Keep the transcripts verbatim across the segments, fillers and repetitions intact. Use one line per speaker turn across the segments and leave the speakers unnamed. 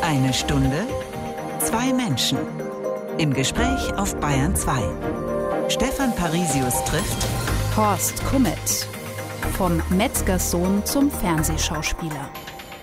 Eine Stunde, zwei Menschen. Im Gespräch auf Bayern zwei. Stefan Parisius trifft
Horst Kummet. Vom Metzgersohn zum Fernsehschauspieler.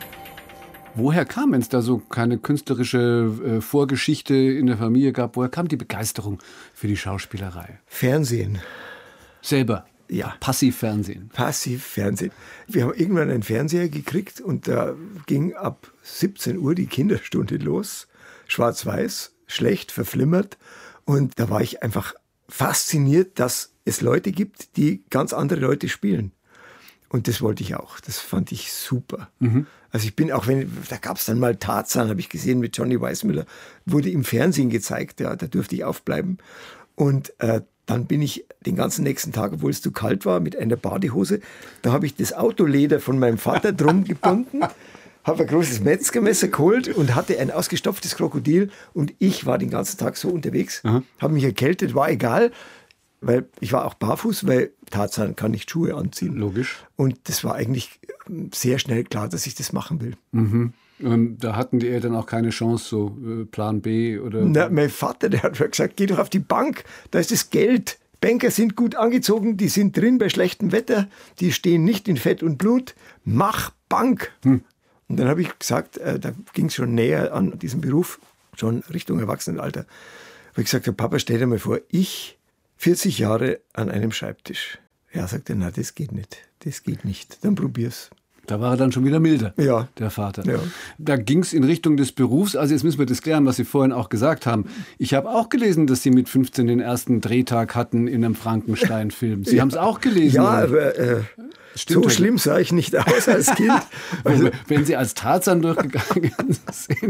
Woher kam, wenn es da so keine künstlerische äh, Vorgeschichte in der Familie gab, woher kam die Begeisterung für die Schauspielerei?
Fernsehen.
Selber?
Ja.
Passivfernsehen?
Passivfernsehen. Wir haben irgendwann einen Fernseher gekriegt und da ging ab siebzehn Uhr die Kinderstunde los. Schwarz-weiß, schlecht, verflimmert. Und da war ich einfach fasziniert, dass es Leute gibt, die ganz andere Leute spielen. Und das wollte ich auch. Das fand ich super. Mhm. Also ich bin auch, wenn, da gab es dann mal Tarzan, habe ich gesehen, mit Johnny Weissmuller, wurde im Fernsehen gezeigt, ja, da durfte ich aufbleiben. Und äh, dann bin ich den ganzen nächsten Tag, obwohl es zu kalt war, mit einer Badehose, da habe ich das Autoleder von meinem Vater drum gebunden, habe ein großes Metzgermesser geholt und hatte ein ausgestopftes Krokodil und ich war den ganzen Tag so unterwegs, mhm. habe mich erkältet, war egal, weil ich war auch barfuß, weil Tarzan kann nicht Schuhe anziehen.
Logisch.
Und das war eigentlich sehr schnell klar, dass ich das machen will.
Mhm. Ähm, da hatten die Eltern auch keine Chance, so äh, Plan B oder...
Na, mein Vater, der hat gesagt, geh doch auf die Bank, da ist das Geld. Banker sind gut angezogen, die sind drin bei schlechtem Wetter, die stehen nicht in Fett und Blut. Mach Bank. Hm. Und dann habe ich gesagt, äh, da ging es schon näher an diesem Beruf, schon Richtung Erwachsenenalter. Habe ich gesagt, Papa, stell dir mal vor, ich... vierzig Jahre an einem Schreibtisch. Er sagte, na, das geht nicht. Das geht nicht. Dann probier's.
Da war er dann schon wieder milder,
ja.
der Vater.
Ja.
Da ging es in Richtung des Berufs. Also jetzt müssen wir das klären, was Sie vorhin auch gesagt haben. Ich habe auch gelesen, dass Sie mit fünfzehn den ersten Drehtag hatten in einem Frankenstein-Film. Sie ja. haben es auch gelesen.
Ja, aber äh, so halt. Schlimm sah ich nicht aus als Kind.
Also, wenn Sie als Tarzan durchgegangen sind.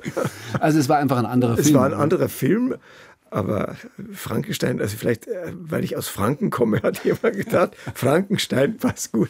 Also es war einfach ein anderer
es
Film.
Es war ein anderer Film. Aber Frankenstein, also vielleicht, weil ich aus Franken komme, hat jemand gedacht, Frankenstein passt gut.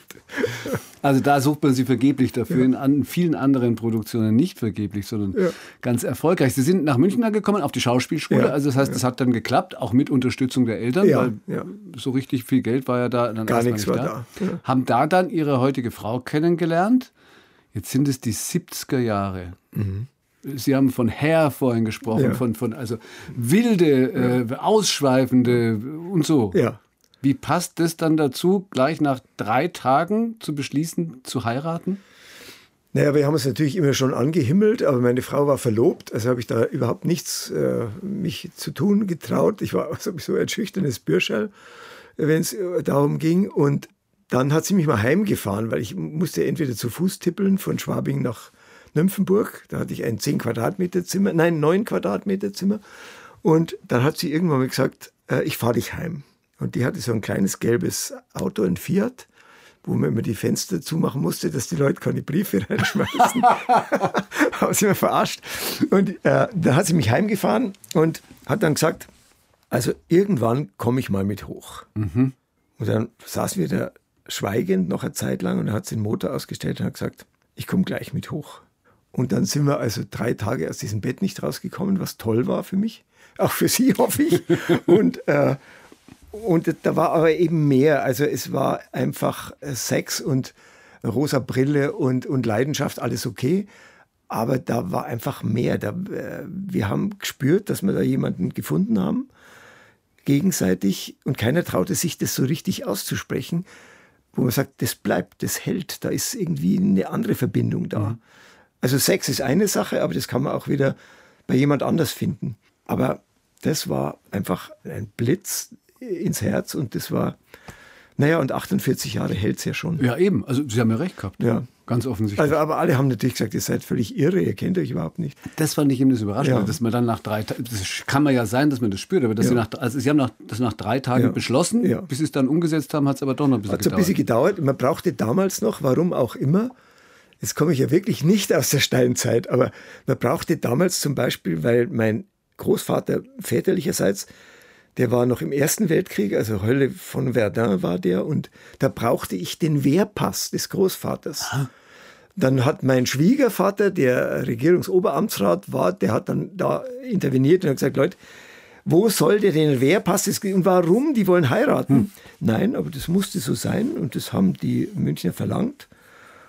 Also da sucht man Sie vergeblich dafür, ja. in an, vielen anderen Produktionen nicht vergeblich, sondern ja. ganz erfolgreich. Sie sind nach München gekommen, auf die Schauspielschule, ja. also das heißt, ja. das hat dann geklappt, auch mit Unterstützung der Eltern,
ja.
weil
ja.
so richtig viel Geld war ja da dann
gar nichts war
da.
da. Ja.
Haben da dann Ihre heutige Frau kennengelernt. Jetzt sind es die siebziger Jahre. Mhm. Sie haben von Hair vorhin gesprochen, ja. von, von also wilde, ja. äh, ausschweifende und so.
Ja.
Wie passt das dann dazu, gleich nach drei Tagen zu beschließen, zu heiraten?
Naja, wir haben uns natürlich immer schon angehimmelt, aber meine Frau war verlobt, also habe ich da überhaupt nichts äh, mich zu tun getraut. Ich war sowieso ein schüchternes Bürscherl, wenn es darum ging. Und dann hat sie mich mal heimgefahren, weil ich musste entweder zu Fuß tippeln von Schwabing nach Nymphenburg, da hatte ich ein zehn Quadratmeter Zimmer, nein, neun Quadratmeter Zimmer. Und dann hat sie irgendwann mal gesagt, äh, ich fahre dich heim. Und die hatte so ein kleines gelbes Auto, ein Fiat, wo man immer die Fenster zumachen musste, dass die Leute keine Briefe reinschmeißen. Haben sie mir verarscht. Und äh, da hat sie mich heimgefahren und hat dann gesagt, also irgendwann komme ich mal mit hoch. Mhm. Und dann saßen wir da schweigend noch eine Zeit lang und dann hat sie den Motor ausgestellt und hat gesagt, ich komme gleich mit hoch. Und dann sind wir also drei Tage aus diesem Bett nicht rausgekommen, was toll war für mich. Auch für sie, hoffe ich. Und, äh, und da war aber eben mehr. Also es war einfach Sex und rosa Brille und, und Leidenschaft, alles okay. Aber da war einfach mehr. Da, äh, wir haben gespürt, dass wir da jemanden gefunden haben, gegenseitig. Und keiner traute sich, das so richtig auszusprechen, wo man sagt, das bleibt, das hält. Da ist irgendwie eine andere Verbindung da. Mhm. Also Sex ist eine Sache, aber das kann man auch wieder bei jemand anders finden. Aber das war einfach ein Blitz ins Herz und das war, naja, und achtundvierzig Jahre hält es ja schon.
Ja, eben. Also Sie haben ja recht gehabt.
Ja.
Ganz offensichtlich.
Also, aber alle haben natürlich gesagt, ihr seid völlig irre, ihr kennt euch überhaupt nicht.
Das fand ich eben das Überraschende,
ja.
dass man dann nach drei Tagen, das kann man ja sein, dass man das spürt, aber dass
ja.
Sie nach, also Sie haben nach, das nach drei Tagen
ja.
beschlossen,
ja.
bis Sie es dann umgesetzt haben, hat es aber doch noch ein bisschen
hat
gedauert.
Hat ein bisschen gedauert. Man brauchte damals noch, warum auch immer, jetzt komme ich ja wirklich nicht aus der Steinzeit, aber man brauchte damals zum Beispiel, weil mein Großvater väterlicherseits, der war noch im Ersten Weltkrieg, also Hölle von Verdun war der, und da brauchte ich den Wehrpass des Großvaters. Ah. Dann hat mein Schwiegervater, der Regierungsoberamtsrat war, der hat dann da interveniert und hat gesagt, Leute, wo soll der den Wehrpass und warum? Die wollen heiraten. Hm. Nein, aber das musste so sein und das haben die Münchner verlangt.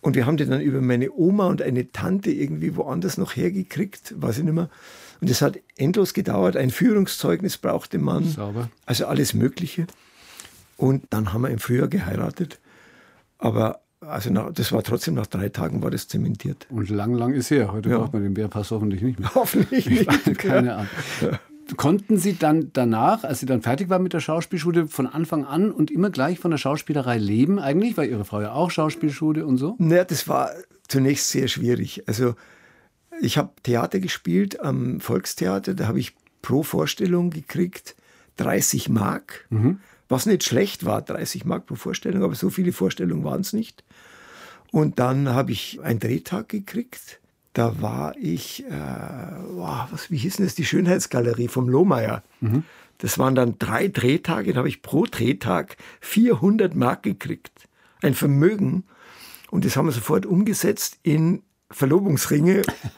Und wir haben die dann über meine Oma und eine Tante irgendwie woanders noch hergekriegt, weiß ich nicht mehr. Und das hat endlos gedauert. Ein Führungszeugnis brauchte man.
Sauber.
Also alles Mögliche. Und dann haben wir im Frühjahr geheiratet. Aber also nach, das war trotzdem, nach drei Tagen war das zementiert.
Und lang, lang ist her. Heute ja. braucht man den Bärpass hoffentlich nicht mehr.
Hoffentlich nicht.
Keine Ahnung. Ja. Konnten Sie dann danach, als Sie dann fertig waren mit der Schauspielschule, von Anfang an und immer gleich von der Schauspielerei leben eigentlich? Weil Ihre Frau ja auch Schauspielschule und so?
Naja, das war zunächst sehr schwierig. Also ich habe Theater gespielt am Volkstheater. Da habe ich pro Vorstellung gekriegt dreißig Mark. Mhm. Was nicht schlecht war, dreißig Mark pro Vorstellung. Aber so viele Vorstellungen waren es nicht. Und dann habe ich einen Drehtag gekriegt. Da war ich, äh, wow, was, wie hieß denn das, die Schönheitsgalerie vom Lohmeier. Mhm. Das waren dann drei Drehtage, da habe ich pro Drehtag vierhundert Mark gekriegt. Ein Vermögen. Und das haben wir sofort umgesetzt in Verlobungsringe.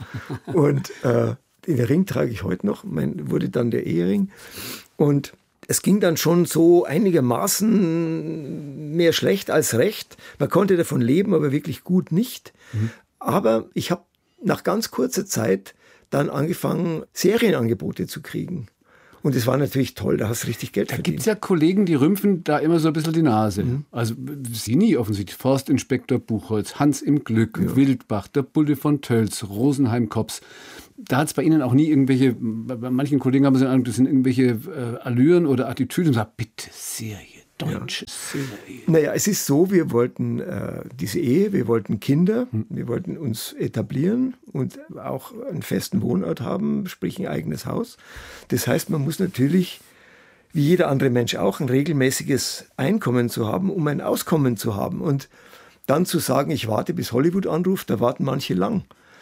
Und äh, den Ring trage ich heute noch, mein, wurde dann der Ehering. Und es ging dann schon so einigermaßen mehr schlecht als recht. Man konnte davon leben, aber wirklich gut nicht. Mhm. Aber ich habe nach ganz kurzer Zeit dann angefangen, Serienangebote zu kriegen. Und das war natürlich toll, da hast du richtig Geld
da
verdient.
Da gibt es ja Kollegen, die rümpfen da immer so ein bisschen die Nase. Mhm. Also Sie nie offensichtlich. Forstinspektor Buchholz, Hans im Glück, ja. Wildbach, der Bulle von Tölz, Rosenheim-Kops. Da hat es bei Ihnen auch nie irgendwelche, bei manchen Kollegen haben Sie den Eindruck, das sind irgendwelche äh, Allüren oder Attitüden. Und sagen, bitte, Serie. Deutsche ja. Serie.
Naja, es ist so, wir wollten äh, diese Ehe, wir wollten Kinder, hm. wir wollten uns etablieren und auch einen festen Wohnort haben, sprich ein eigenes Haus. Das heißt, man muss natürlich, wie jeder andere Mensch auch, ein regelmäßiges Einkommen zu haben, um ein Auskommen zu haben. Und dann zu sagen, ich warte, bis Hollywood anruft, da warten manche lang.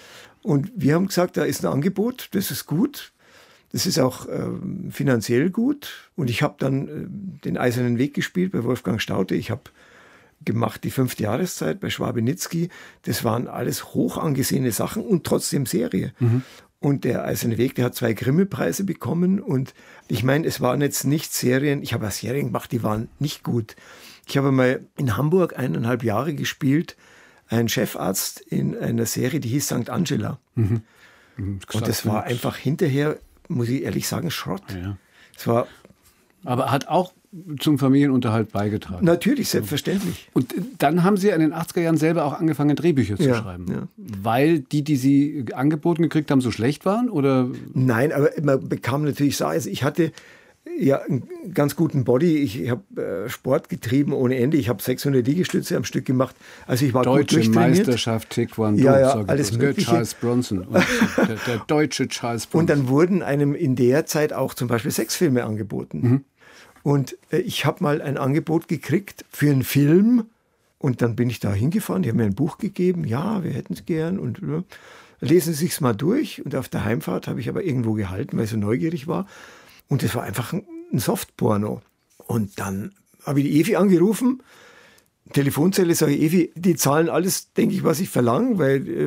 Und wir haben gesagt, da ist ein Angebot, das ist gut. Das ist auch äh, finanziell gut. Und ich habe dann äh, den Eisernen Weg gespielt bei Wolfgang Staudte. Ich habe gemacht die fünfte Jahreszeit bei Schwabenitzky. Das waren alles hoch angesehene Sachen und trotzdem Serie. Mhm. Und der Eiserne Weg, der hat zwei Grimme-Preise bekommen. Und ich meine, es waren jetzt nicht Serien, ich habe Serien gemacht, die waren nicht gut. Ich habe mal in Hamburg eineinhalb Jahre gespielt, ein Chefarzt in einer Serie, die hieß Sankt Angela. Mhm. Mhm. Und das war einfach hinterher, muss ich ehrlich sagen, Schrott.
Ja.
Es war
Aber hat auch zum Familienunterhalt beigetragen.
Natürlich, selbstverständlich.
Und dann haben Sie in den achtziger Jahren selber auch angefangen, Drehbücher zu
ja,
schreiben.
Ja.
Weil die, die Sie angeboten gekriegt haben, so schlecht waren? Oder?
Nein, aber man bekam natürlich so, also ich hatte ja einen ganz guten Body. Ich habe äh, Sport getrieben ohne Ende. Ich habe sechshundert Liegestütze am Stück gemacht. Also ich war
Deutsche
gut durchtrainiert.
Meisterschaft Taekwondo,
ja, ja,
sage
alles
ich
Mögliche.
Charles Bronson. Und der, der deutsche Charles Bronson.
Und dann wurden einem in der Zeit auch zum Beispiel Sexfilme angeboten. Mhm. Und äh, ich habe mal ein Angebot gekriegt für einen Film. Und dann bin ich da hingefahren. Die haben mir ein Buch gegeben. Ja, wir hätten es gern. Und äh, lesen Sie es mal durch. Und auf der Heimfahrt habe ich aber irgendwo gehalten, weil ich so neugierig war. Und das war einfach ein, ein Softporno. Und dann habe ich die Evi angerufen. Telefonzelle, sage ich, Evi, die zahlen alles, denke ich, was ich verlange. Weil, äh,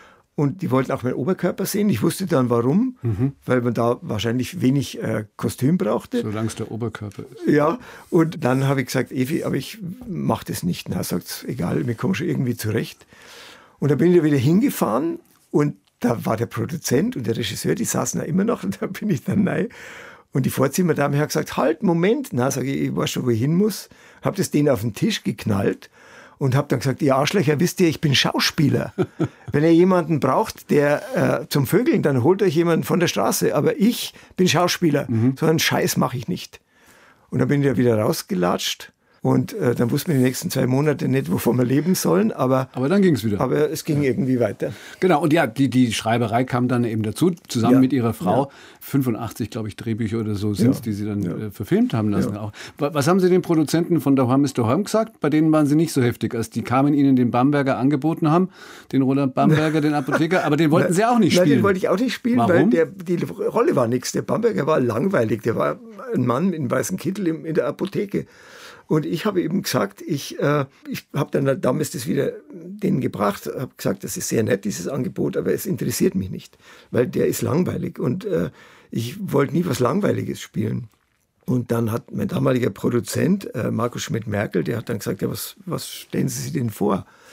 und die wollten auch meinen Oberkörper sehen. Ich wusste dann, warum. Mhm. Weil man da wahrscheinlich wenig äh, Kostüm brauchte.
Solange es der Oberkörper ist.
Ja, und dann habe ich gesagt, Evi, aber ich mache das nicht. Na, sagt egal, wir kommen schon irgendwie zurecht. Und dann bin ich da wieder hingefahren. Und da war der Produzent und der Regisseur, die saßen da immer noch. Und da bin ich dann rein. Und die Vorzimmerdame hat gesagt, halt, Moment. Na, sage ich, ich weiß schon, wo ich hin muss. Habe das denen auf den Tisch geknallt und habe dann gesagt, ihr Arschlöcher, wisst ihr, ich bin Schauspieler. Wenn ihr jemanden braucht, der äh, zum Vögeln, dann holt euch jemanden von der Straße. Aber ich bin Schauspieler. Mhm. So einen Scheiß mache ich nicht. Und dann bin ich da wieder rausgelatscht. Und äh, dann wussten wir die nächsten zwei Monate nicht, wovon wir leben sollen. Aber,
aber dann ging es wieder.
Aber es ging ja. irgendwie weiter.
Genau, und ja, die, die Schreiberei kam dann eben dazu, zusammen
ja.
mit ihrer Frau.
Ja.
fünfundachtzig, glaube ich, Drehbücher oder so sind es, ja. die sie dann
ja.
äh, verfilmt haben lassen.
Ja.
Auch. Was haben Sie den Produzenten von Daheim ist Daheim gesagt? Bei denen waren Sie nicht so heftig, als die Carmen Ihnen den Bamberger angeboten haben, den Roland Bamberger, den Apotheker, aber den wollten
Nein,
Sie auch nicht spielen.
Nein, den wollte ich auch nicht spielen,
Warum?
weil der, die Rolle war nichts. Der Bamberger war langweilig. Der war ein Mann mit einem weißen Kittel in, in der Apotheke. Und ich habe eben gesagt, ich, äh, ich habe dann damals das wieder denen gebracht, habe gesagt, das ist sehr nett, dieses Angebot, aber es interessiert mich nicht, weil der ist langweilig und äh, ich wollte nie was Langweiliges spielen. Und dann hat mein damaliger Produzent, äh, Markus Schmidt-Merkel, der hat dann gesagt, ja, was, was stellen Sie sich denn vor?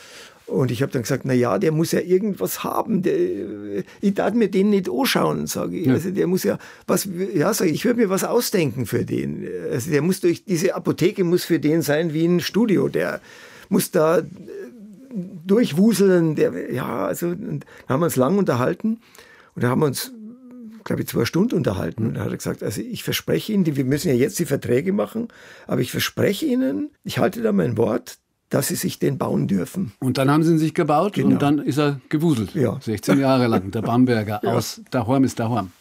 Und ich habe dann gesagt, na ja, der muss ja irgendwas haben. Der, ich darf mir den nicht anschauen, sage ich. Ja. Also der muss ja was, ja, sage ich, ich würde mir was ausdenken für den. Also der muss durch, diese Apotheke muss für den sein wie ein Studio. Der muss da durchwuseln. Der, ja, also, und da haben wir uns lang unterhalten. Und da haben wir uns, glaube ich, zwei Stunden unterhalten. Und da hat er gesagt, also ich verspreche Ihnen, wir müssen ja jetzt die Verträge machen, aber ich verspreche Ihnen, ich halte da mein Wort, dass Sie sich den bauen dürfen.
Und dann haben Sie ihn sich gebaut genau. Und dann ist er gewuselt.
Ja.
sechzehn Jahre lang, der Bamberger ja. aus Daheim ist Daheim.